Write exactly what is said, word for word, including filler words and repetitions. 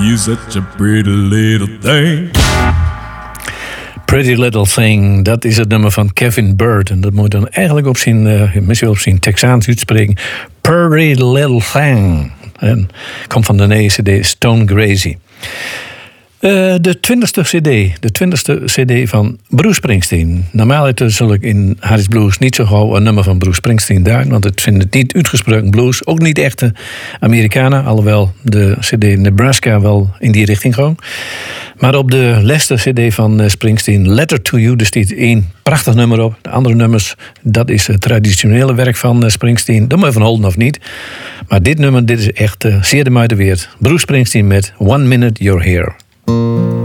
you're such a pretty little thing. Pretty Little Thing, dat is het nummer van Kevin Bird. En dat moet je dan eigenlijk op zijn, uh, misschien op zijn Texaans uitspreken. Pretty Little Thing. En komt van de nieuwe C D Stone Crazy. Uh, de twintigste C D, de twintigste C D van Bruce Springsteen. Normaal zul ik in Harris Blues niet zo gauw een nummer van Bruce Springsteen daar, want ik vind het niet uitgesproken blues, ook niet echte Amerikanen, alhoewel de C D Nebraska wel in die richting ging. Maar op de laatste C D van Springsteen, Letter to You, er staat één prachtig nummer op. De andere nummers, dat is het traditionele werk van Springsteen. Dat moet je van holden of niet. Maar dit nummer, dit is echt uh, zeer de moeite waard. Bruce Springsteen met One Minute You're Here.